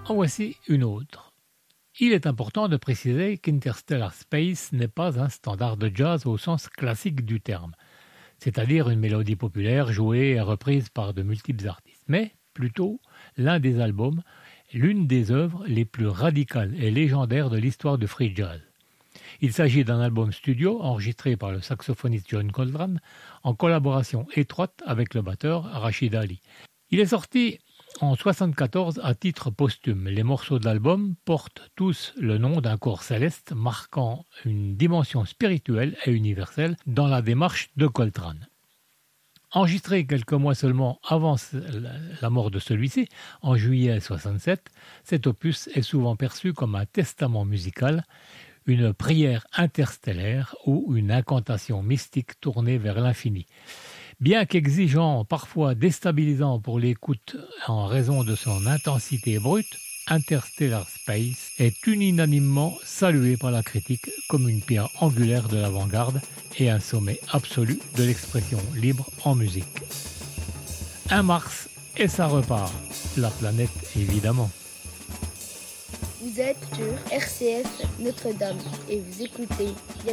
En voici une autre. Il est important de préciser qu'Interstellar Space n'est pas un standard de jazz au sens classique du terme, c'est-à-dire une mélodie populaire jouée et reprise par de multiples artistes, mais plutôt l'un des albums, l'une des œuvres les plus radicales et légendaires de l'histoire du free jazz. Il s'agit d'un album studio enregistré par le saxophoniste John Coltrane en collaboration étroite avec le batteur Rachid Ali. Il est sorti en 1974 à titre posthume. Les morceaux de l'album portent tous le nom d'un corps céleste marquant une dimension spirituelle et universelle dans la démarche de Coltrane. Enregistré quelques mois seulement avant la mort de celui-ci, en juillet 1967, cet opus est souvent perçu comme un testament musical, une prière interstellaire ou une incantation mystique tournée vers l'infini. Bien qu'exigeant, parfois déstabilisant pour l'écoute en raison de son intensité brute, Interstellar Space est unanimement salué par la critique comme une pierre angulaire de l'avant-garde et un sommet absolu de l'expression libre en musique. Un Mars et ça repart. La planète, évidemment. Vous êtes sur RCF Notre-Dame et vous écoutez